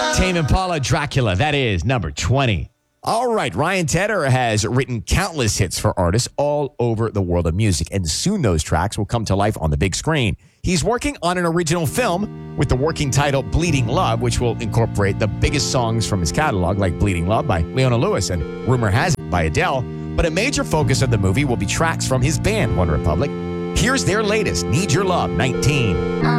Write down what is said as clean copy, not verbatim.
Tame Impala, Dracula. That is number 20. All right, Ryan Tedder has written countless hits for artists all over the world of music, and soon those tracks will come to life on the big screen. He's working on an original film with the working title Bleeding Love, which will incorporate the biggest songs from his catalog, like Bleeding Love by Leona Lewis and Rumor Has It by Adele. But a major focus of the movie will be tracks from his band, One Republic. Here's their latest, Need Your Love, 19.